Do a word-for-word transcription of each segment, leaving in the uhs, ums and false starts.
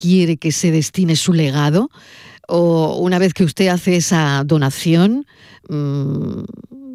quiere que se destine su legado? ¿O una vez que usted hace esa donación, mmm,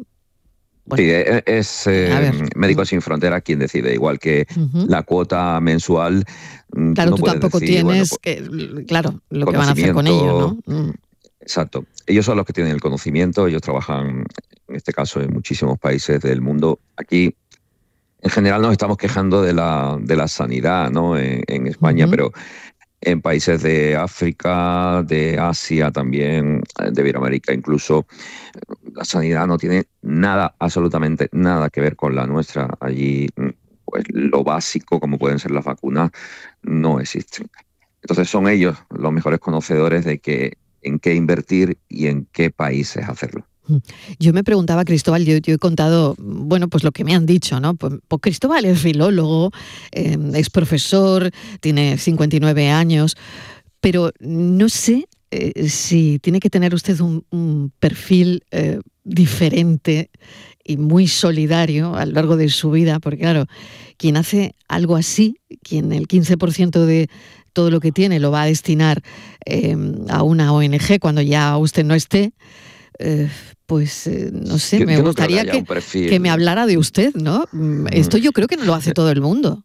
bueno, sí, es, es eh, a eh, ver. Médicos Sin Fronteras quien decide, igual que Uh-huh. la cuota mensual, mm, tú Claro, no tú puedes tampoco decir, bueno, tienes, pues, que, claro, lo que van a hacer con ello, conocimiento, ¿no? Mm. exacto. Ellos son los que tienen el conocimiento, ellos trabajan, en este caso, en muchísimos países del mundo. Aquí, en general, nos estamos quejando de la, de la sanidad, ¿no? En, en España, Uh-huh. pero en países de África, de Asia también, de Iberoamérica incluso, la sanidad no tiene nada, absolutamente nada que ver con la nuestra. Allí, pues lo básico, como pueden ser las vacunas, no existen. Entonces son ellos los mejores conocedores de que, en qué invertir y en qué países hacerlo. Yo me preguntaba, Cristóbal, yo, yo he contado, bueno, pues lo que me han dicho, ¿no? Pues, pues Cristóbal es filólogo, eh, es profesor, tiene cincuenta y nueve años, pero no sé eh, si tiene que tener usted un, un perfil eh, diferente y muy solidario a lo largo de su vida, porque claro, quien hace algo así, quien el quince por ciento de todo lo que tiene lo va a destinar eh, a una O N G cuando ya usted no esté, eh, pues eh, no sé, Yo, me yo no creo que gustaría haya que, un que me perfil. hablara de usted, ¿no? Mm, Mm, Esto yo creo que no lo hace todo el mundo.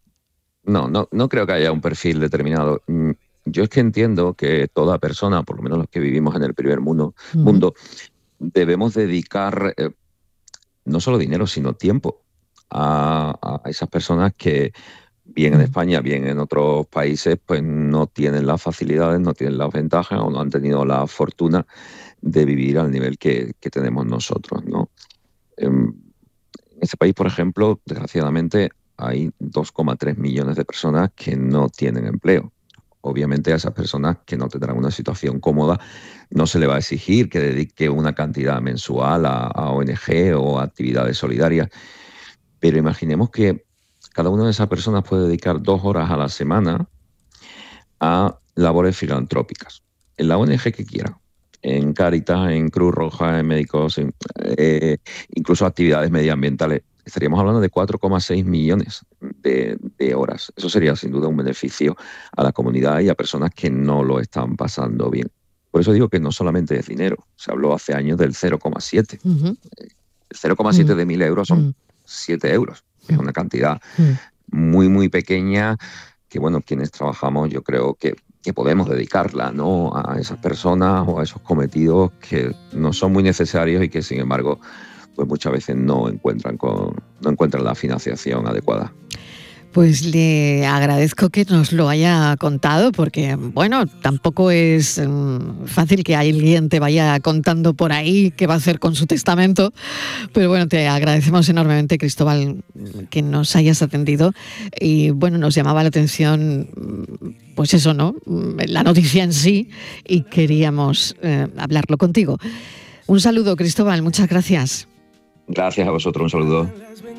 No, no, no creo que haya un perfil determinado. Mm, Yo es que entiendo que toda persona, por lo menos los que vivimos en el primer mundo, Uh-huh. mundo debemos dedicar eh, no solo dinero, sino tiempo a, a esas personas que, bien en España, bien en otros países, pues no tienen las facilidades, no tienen las ventajas o no han tenido la fortuna de vivir al nivel que, que tenemos nosotros, ¿no? En este país, por ejemplo, desgraciadamente hay dos coma tres millones de personas que no tienen empleo. Obviamente a esas personas que no tendrán una situación cómoda no se le va a exigir que dedique una cantidad mensual a, a O N G o a actividades solidarias, pero imaginemos que cada una de esas personas puede dedicar dos horas a la semana a labores filantrópicas, en la O N G que quiera, en Cáritas, en Cruz Roja, en Médicos, en, eh, incluso actividades medioambientales. Estaríamos hablando de cuatro coma seis millones de, de horas. Eso sería sin duda un beneficio a la comunidad y a personas que no lo están pasando bien. Por eso digo que no solamente es dinero. Se habló hace años del cero coma siete. Uh-huh. El cero coma siete de mil euros son Uh-huh. siete euros. Es una cantidad Uh-huh. muy, muy pequeña que, bueno, quienes trabajamos yo creo que, que podemos dedicarla, ¿no?, a esas personas o a esos cometidos que no son muy necesarios y que, sin embargo, pues muchas veces no encuentran, con, no encuentran la financiación adecuada. Pues le agradezco que nos lo haya contado porque, bueno, tampoco es um, fácil que alguien te vaya contando por ahí qué va a hacer con su testamento, pero bueno, te agradecemos enormemente, Cristóbal, que nos hayas atendido y, bueno, nos llamaba la atención, pues eso, ¿no?, la noticia en sí y queríamos eh, hablarlo contigo. Un saludo, Cristóbal, muchas gracias. Gracias a vosotros, un saludo.